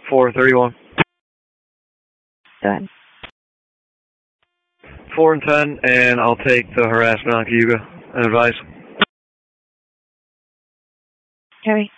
431. Go ahead. 4 and 10, and I'll take the harassment on Cayuga and advise. Harry.